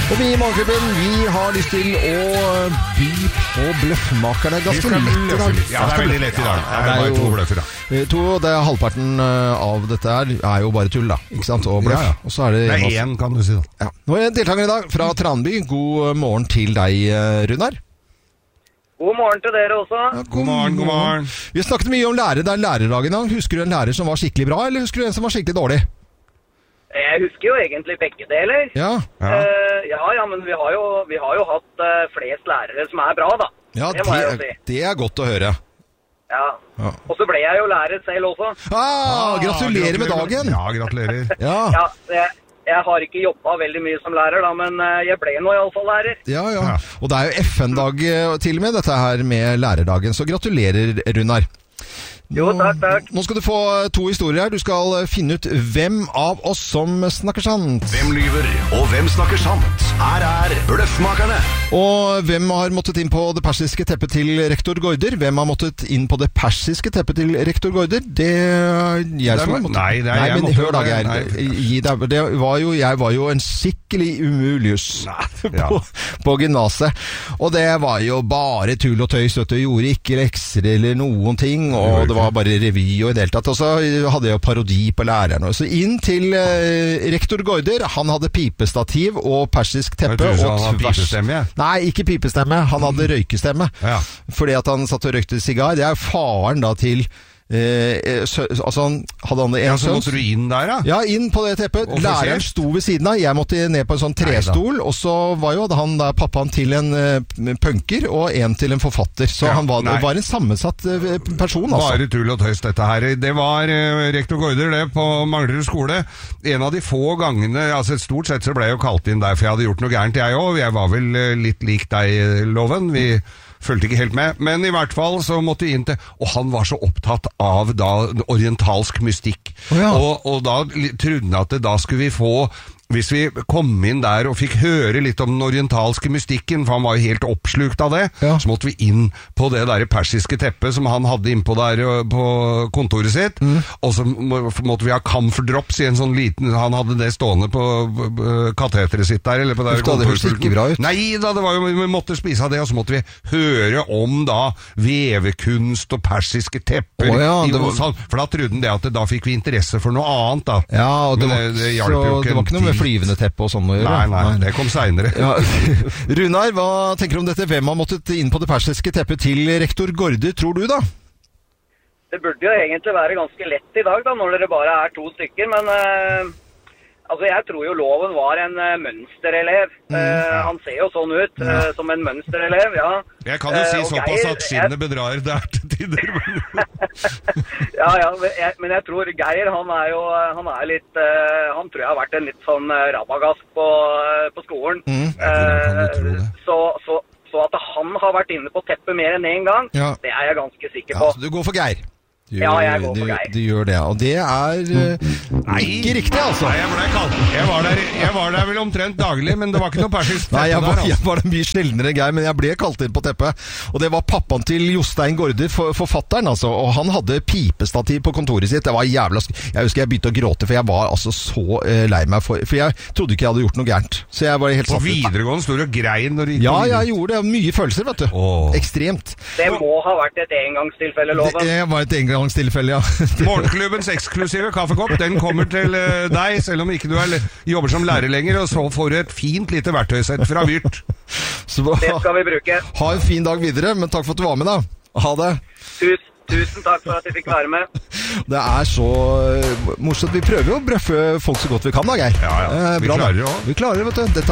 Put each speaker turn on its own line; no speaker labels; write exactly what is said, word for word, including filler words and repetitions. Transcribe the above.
Og vi i Morgenklubben, vi har lyst til å by på bløffmakerne ganske lett i dag.
Ja, det er veldig lett i dag. Det er, det er bare to bløffer, da.
To, det er halvparten av dette her er jo bare tull, da. Ikke sant? Og bløff.
Ja, ja.
Og så er det,
det er én, kan du si da.
Ja. Nå er deltaker i dag fra Tranby. God morgen til deg, Runar.
God morgen til dere også.
Ja, god,
god morgen, god morgen.
Vi har snakket mye om lærere. Det er lærerdagen i dag. Husker du en lærer som var skikkelig bra, eller husker du en som var skikkelig dårlig?
Jeg husker jo egentlig begge deler.
Ja.
Ja, uh, ja, ja, men vi har jo, vi har jo hatt uh, flest lærere som er bra, da.
Ja,
det må
det,
jeg jo si.
Det er godt å høre.
Ja.
Ja.
Og så ble jeg jo lærer selv også.
Ah, gratulerer med dagen!
Ja, gratulerer.
Ja,
ja jeg, jeg har ikke jobbet veldig mye som lærer, da, men uh, jeg ble nå i alle fall lærer.
Ja, ja. Og det er jo F N-dag til og med, dette her med lærerdagen. Så gratulerer, Runar.
Jo, takk, takk.
Nå skal du få to historier her. Du skal finne ut hvem av oss som snakker sant.
Hvem lyver, og hvem snakker sant? Her er Bløffmakerne.
Og hvem har måttet inn på det persiske teppet til rektor Gaarder? Hvem har måttet inn på det persiske teppet til rektor Gaarder? Det er jeg som har måttet.
Nei, det er
nei,
jeg
men
måtte.
Hør da, Geir. Det var jo, jeg var jo en skikkelig umulius
ja.
på, på gymnaset. Og det var jo bare tull og tøys. Du gjorde ikke lekser eller noen ting, og det var bare revy og i deltatt. Og så hadde jeg jo parodi på læreren. Så inn til eh, rektor Gaarder. Han hadde pipestativ og persisk teppe.
Jeg tror
og
han hadde pipestemme, ja.
Nei, ikke pipestemme. Han hadde røykestemme.
Ja.
Fordi at han satt og røykte sigar. Det er jo faren da til Eh, sø, altså han hadde han en
ja, så
sønn.
måtte du inn der, da?
Ja, inn på det teppet. Læreren sto ved siden av. Jeg måtte ned på en sånn trestol. Og så var jo han der pappaen til en uh, punker og en til en forfatter. Så
ja,
han var, var en sammensatt uh, person, altså.
Bare tull og tøys, dette her. Det var uh, rektor Gaarder, det, på Manglerud skole. En av de få gangene, altså stort sett så ble jeg jo kalt inn der, for jeg hadde gjort noe gærent, jeg òg. Jeg var vel uh, litt lik deg, Loven. Vi følte ikke helt med, men i hvert fall så måtte vi inn til, og han var så opptatt av da orientalsk mystikk. Oh, ja. og, og da trodde han at det, da skulle vi få, hvis vi kom inn der og fikk høre litt om den orientalske mystikken, for han var jo helt oppslukt av det, ja. Så måtte vi inn på det der persiske teppet som han hadde innpå der på kontoret sitt, mm. og så måtte vi ha camphor drops i en sånn liten, han hadde det stående på kateteret sitt der, eller på der
kontorpulten. Det hørtes ikke bra ut.
Nei da, det var jo, vi måtte spise av det, og så måtte vi høre om da vevekunst og persiske tepper, oh, ja, det var... for da trodde han det at da fikk vi interesse for noe annet da.
Ja, og det,
Men
var,
det, det
så, det var ikke noe med flyvende teppe og sånn å gjøre.
Nei, nei, nei, det kom senere.
Ja. Runar, hva tenker du om dette? Hvem har måttet inn på det persiske teppet til rektor Gaarder, tror du da?
Det burde jo egentlig være ganske lett i dag da, når dere bare er to stykker, men uh, altså jeg tror jo Loven var en uh, mønsterelev. Mm. Uh, han ser jo sånn ut, uh, ja. som en mønsterelev, ja.
Jeg kan jo si uh, såpass Geir, at skinnet bedrar der til tider.
ja, ja, men jeg, men jeg tror Geir, han er jo, han er litt, uh, han tror jeg har vært en litt sånn uh, rabagass på, uh, på skolen. Mm. Uh, så, så, så at han har vært inne på teppet mer enn en gang, ja. Det er jeg ganske sikker på.
Ja, så du går for Geir? Du,
ja, jeg går for Geir.
Du, du gjør det, og det er uh, Nei, ikke riktig, altså.
Nei, jeg ble kalt. Jeg var der, jeg var der vel omtrent daglig, men det var ikke noe persisk teppe.
Nei, jeg var,
der,
jeg var mye sjeldnere, Geir, men jeg ble kalt inn på teppet. Og det var pappaen til Jostein Gaarder, for, forfatteren, altså. Og han hadde pipestativ på kontoret sitt. Det var jævla sk... Jeg husker jeg begynte å gråte, for jeg var altså så uh, lei meg for... For jeg trodde ikke jeg hadde gjort noe gærent. Så jeg var helt
satt. På videregående stod du og grein når du gikk.
Ja, jeg gjorde det. Mye følelser, vet du. Oh. Ekstremt.
Det må ha vært et engangstilfelle, Loven.
Det var et engangstilfelle, ja.
Morgenklubbens eksklusive kaffekopp, den kommer til uh, deg, selv om ikke du er, jobber som lærer lenger, og så får du et fint lite verktøysett fra Vyrt.
Så,
det skal vi bruke.
Ha en fin dag videre, men takk for at du var med da. Ha det.
Tusen, tusen takk for at jeg fikk være med.
Det er så uh, morsomt. Vi prøver å brøffe folk så godt vi kan da, Geir.
Ja, ja. Vi
eh, bra,
klarer det også.
Vi klarer det, vet du. Dette